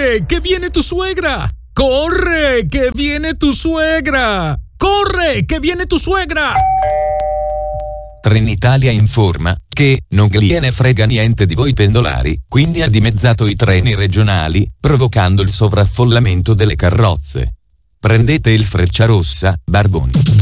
Corre, che viene tu suegra! Corre, che viene tu suegra! Corre, che viene tu suegra! Trenitalia informa che non gliene frega niente di voi pendolari, quindi ha dimezzato i treni regionali, provocando il sovraffollamento delle carrozze. Prendete il Frecciarossa, Barboni.